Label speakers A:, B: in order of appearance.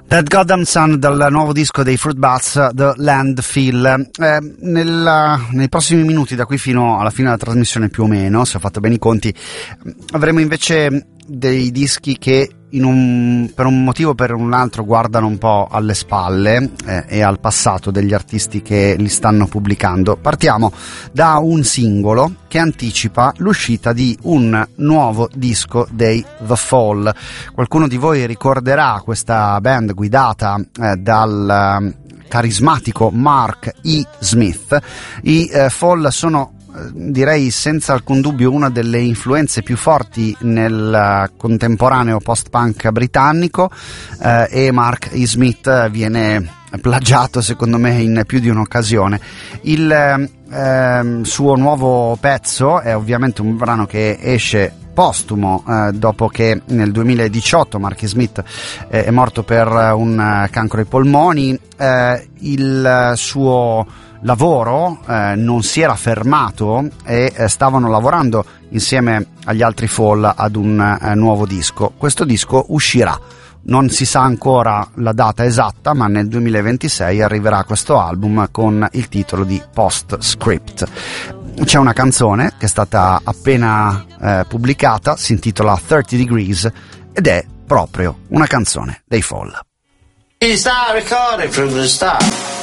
A: That Goddamn Sun dal nuovo disco dei Fruit Bats, The Landfill. Nei prossimi minuti, da qui fino alla fine della trasmissione più o meno, se ho fatto bene i conti, avremo invece dei dischi che per un motivo o per un altro guardano un po' alle spalle e al passato degli artisti che li stanno pubblicando. Partiamo da un singolo che anticipa l'uscita di un nuovo disco dei The Fall. Qualcuno di voi ricorderà questa band guidata dal carismatico Mark E. Smith. I Fall sono, direi senza alcun dubbio, una delle influenze più forti nel contemporaneo post-punk britannico, e Mark E. Smith viene plagiato secondo me in più di un'occasione. Il suo nuovo pezzo è ovviamente un brano che esce postumo, dopo che nel 2018 Mark E. Smith è morto per un cancro ai polmoni. Il suo lavoro non si era fermato e stavano lavorando insieme agli altri Fall ad un nuovo disco. Questo disco uscirà, non si sa ancora la data esatta, ma nel 2026 arriverà questo album con il titolo di Postscript. C'è una canzone che è stata appena pubblicata, si intitola 30 Degrees ed è proprio una canzone dei Fall.
B: It's not recorded from the start.